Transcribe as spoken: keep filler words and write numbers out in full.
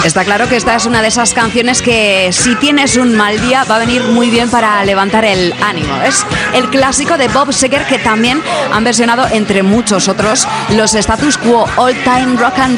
Está claro que esta es una de esas canciones que si tienes un mal día va a venir muy bien para levantar el ánimo. Es el clásico de Bob Seger que también han versionado, entre muchos otros, los Status Quo, All Time Rock and